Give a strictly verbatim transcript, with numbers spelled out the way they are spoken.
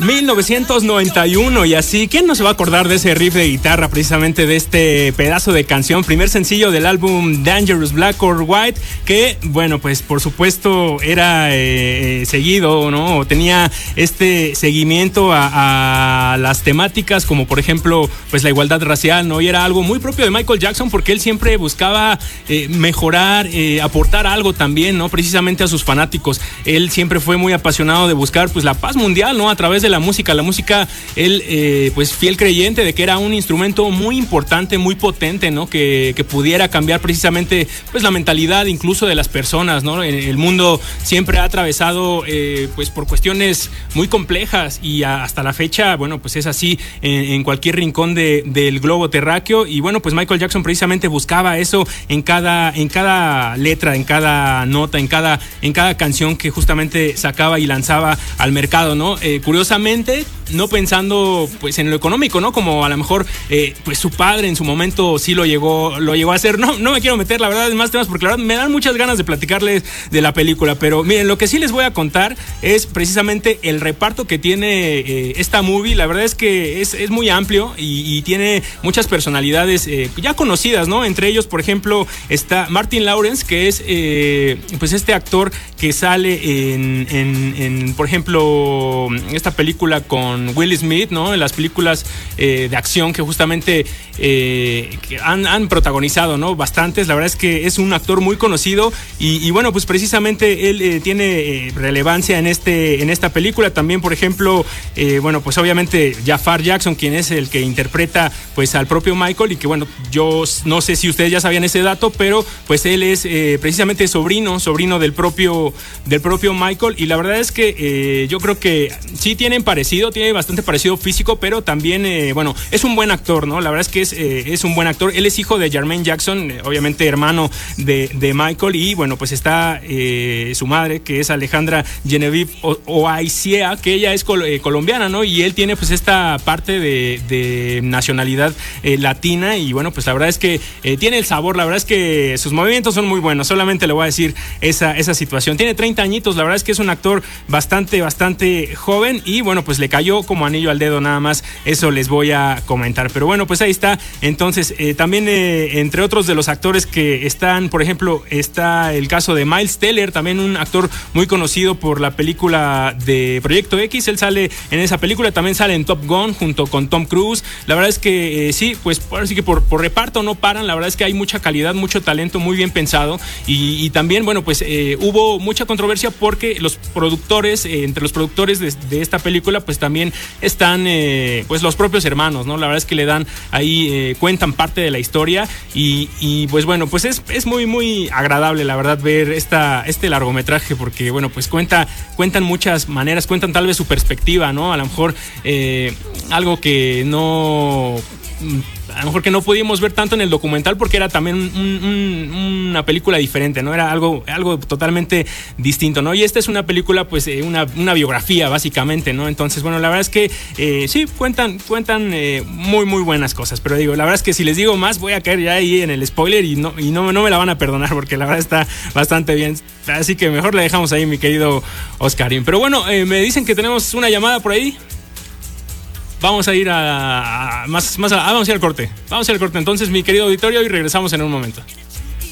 mil novecientos noventa y uno, y así, ¿quién no se va a acordar de ese riff de guitarra, precisamente de este pedazo de canción, primer sencillo del álbum Dangerous Black or White, que, bueno, pues por supuesto era eh, seguido, ¿no? O tenía este seguimiento a, a las temáticas como, por ejemplo, pues la igualdad racial, ¿no? Y era algo muy propio de Michael Jackson, porque él siempre buscaba eh, mejorar, eh, aportar algo también, ¿no? Precisamente a sus fanáticos. Él siempre fue muy apasionado de buscar, pues, la paz mundial, ¿no? A través de la música. La música, él, eh, pues, fiel creyente de que era un instrumento muy importante, muy potente, ¿no? Que, que pudiera cambiar precisamente, pues, la mentalidad incluso de las personas, ¿no? El mundo siempre ha atravesado, eh, pues, por cuestiones muy complejas, y a, hasta la fecha, bueno, pues es así en, en cualquier rincón de, del globo terráqueo. Y bueno, pues Michael Jackson precisamente buscaba eso en cada, en cada letra, en cada nota, en cada, en cada canción que justamente sacaba y lanzaba al mercado, ¿no? Eh, curiosamente, no pensando, pues, en lo económico, ¿no? Como a lo mejor, eh, pues, su padre en su momento sí lo llegó, lo llegó a hacer. No, no me quiero meter, la verdad, en más temas, porque la verdad me dan muchas ganas de platicarles de la película. Pero miren, lo que sí les voy a contar es precisamente el reparto que tiene eh, esta movie. La verdad es que es, es muy amplio y, y tiene muchas personalidades eh, ya conocidas, ¿no? Entre ellos, por ejemplo, está Martin Lawrence, que es eh, pues este actor que sale en, en, en, por ejemplo, esta película con Will Smith, ¿no? En las películas eh, de acción que justamente eh, que han, han protagonizado, ¿no? Bastantes. La verdad es que es un actor muy conocido y, y bueno, pues precisamente él eh, tiene eh, relevancia en este en esta película. También, por ejemplo, eh, bueno, pues obviamente Jafar Jackson, quien es el que interpreta, pues, al propio Michael, y que, bueno, yo no sé si ustedes ya sabían ese dato, pero pues él es eh, precisamente sobrino, sobrino del propio del propio Michael. Y la verdad es que eh, yo creo que sí tienen parecido, tiene bastante parecido físico, pero también, eh, bueno, es un buen actor, ¿no? La verdad es que es, eh, es un buen actor. Él es hijo de Jermaine Jackson, eh, obviamente hermano de, de Michael, y bueno, pues está eh, su madre, que es Alejandra Genevieve Oaicea, que ella es col- eh, colombiana, ¿no? Y él tiene, pues, esta parte de, de nacionalidad eh, latina, y bueno, pues la verdad es que eh, tiene el sabor. La verdad es que sus movimientos son muy buenos. Solamente le voy a decir esa, esa situación. Tiene treinta añitos. La verdad es que es un actor bastante, bastante joven, y bueno, pues le cayó como anillo al dedo, nada más. Eso les voy a comentar. Pero bueno, pues ahí está. Entonces, eh, también eh, entre otros de los actores que están, por ejemplo, está el caso de Miles Teller, también un actor muy conocido por la película de Proyecto X. Él sale en esa película, también sale en Top Gun junto con Tom Cruise. La verdad es que eh, sí, pues ahora sí que por, por reparto no paran. La verdad es que hay mucha calidad, mucho talento, muy bien pensado. Y, y también, bueno, pues eh, hubo mucha controversia porque los productores, eh, entre los productores de, de esta película, pues también están eh, pues los propios hermanos, ¿no? La verdad es que le dan ahí, eh, cuentan parte de la historia, y, y pues bueno, pues es, es muy, muy agradable, la verdad, ver esta, este largometraje, porque bueno, pues cuenta, cuentan muchas maneras, cuentan tal vez su perspectiva, ¿no? A lo mejor eh, algo que no... a lo mejor que no pudimos ver tanto en el documental, porque era también un, un, una película diferente, ¿no? Era algo, algo totalmente distinto, ¿no? Y esta es una película, pues, eh, una, una biografía, básicamente, ¿no? Entonces, bueno, la verdad es que eh, sí, cuentan, cuentan eh, muy, muy buenas cosas, pero digo, la verdad es que si les digo más, voy a caer ya ahí en el spoiler, y no, y no, no me la van a perdonar, porque la verdad está bastante bien. Así que mejor la dejamos ahí, mi querido Oscarín. Pero bueno, eh, me dicen que tenemos una llamada por ahí. Vamos a ir a, a más, más a, ah, vamos a ir al corte. Vamos a ir al corte entonces, mi querido auditorio, y regresamos en un momento.